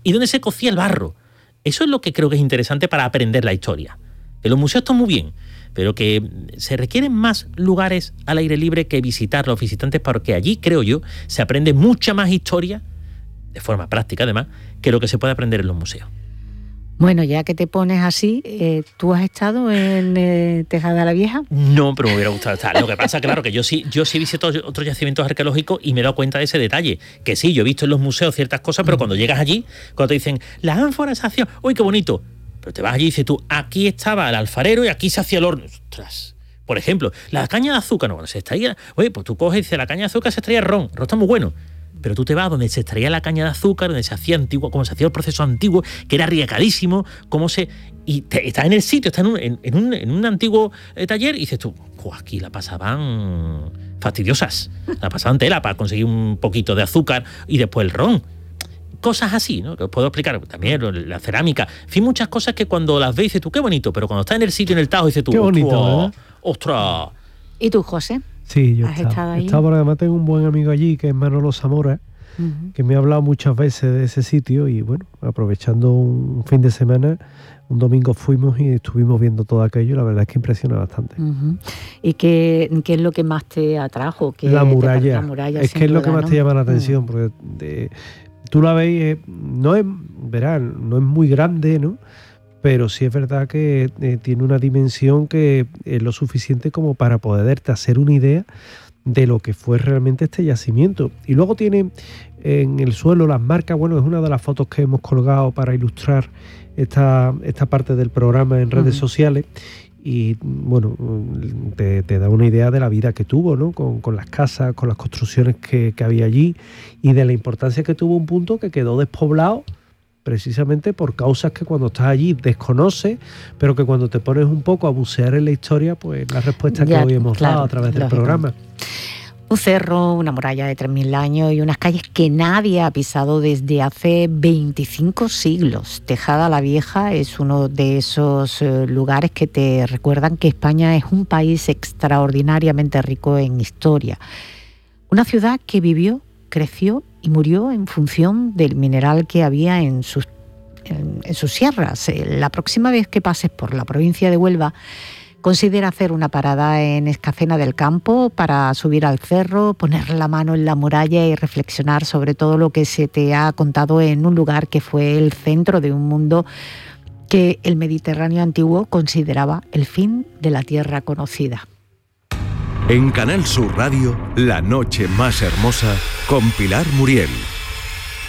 y donde se cocía el barro. Eso es lo que creo que es interesante para aprender la historia. Que los museos están muy bien, pero que se requieren más lugares al aire libre que visitar los visitantes, porque allí, creo yo, se aprende mucha más historia, de forma práctica además, que lo que se puede aprender en los museos. Bueno, ya que te pones así, ¿tú has estado en Tejada la Vieja? No, pero me hubiera gustado estar. Lo que pasa, claro, que yo sí visito otros yacimientos arqueológicos y me he dado cuenta de ese detalle. Que sí, yo he visto en los museos ciertas cosas, pero cuando llegas allí, cuando te dicen, las ánforas se hacían, ¡uy, qué bonito! Pero te vas allí y dices tú, aquí estaba el alfarero y aquí se hacía el horno. ¡Ostras! Por ejemplo, la caña de azúcar, no, se extraía... Oye, pues tú coges y dices, la caña de azúcar se extraía ron está muy bueno. Pero tú te vas donde se extraía la caña de azúcar, donde se hacía antiguo, como se hacía el proceso antiguo, que era riecadísimo, estás en el sitio, estás en un antiguo taller y dices tú, aquí la pasaban fastidiosas, la pasaban tela para conseguir un poquito de azúcar y después el ron. Cosas así, ¿no? Que os puedo explicar también, la cerámica, en fin, muchas cosas que cuando las ves dices tú, qué bonito, pero cuando estás en el sitio, en el Tajo, dices tú, qué bonito, ¡ostras! ¿Y tú, José? Sí, yo ¿Has estado ahí? Porque además tengo un buen amigo allí, que es Manolo Zamora, que me ha hablado muchas veces de ese sitio y bueno, aprovechando un fin de semana, un domingo fuimos y estuvimos viendo todo aquello y la verdad es que impresiona bastante. ¿Y qué es lo que más te atrajo? La muralla. Es que es lo que más te llama la atención, porque tú la ves, no es muy grande, ¿no? Pero sí es verdad que tiene una dimensión que es lo suficiente como para poderte hacer una idea de lo que fue realmente este yacimiento. Y luego tiene en el suelo las marcas, bueno, es una de las fotos que hemos colgado para ilustrar esta parte del programa en redes sociales. Y bueno, te da una idea de la vida que tuvo, ¿no? Con las casas, con las construcciones que había allí y de la importancia que tuvo un punto que quedó despoblado precisamente por causas que cuando estás allí desconoces, pero que cuando te pones un poco a bucear en la historia, pues la respuesta que hoy hemos dado a través del programa. Un cerro, una muralla de 3.000 años y unas calles que nadie ha pisado desde hace 25 siglos. Tejada la Vieja es uno de esos lugares que te recuerdan que España es un país extraordinariamente rico en historia. Una ciudad que vivió, creció y murió en función del mineral que había en sus sierras. La próxima vez que pases por la provincia de Huelva, considera hacer una parada en Escacena del Campo para subir al cerro, poner la mano en la muralla y reflexionar sobre todo lo que se te ha contado en un lugar que fue el centro de un mundo que el Mediterráneo antiguo consideraba el fin de la tierra conocida. En Canal Sur Radio, La Noche Más Hermosa con Pilar Muriel.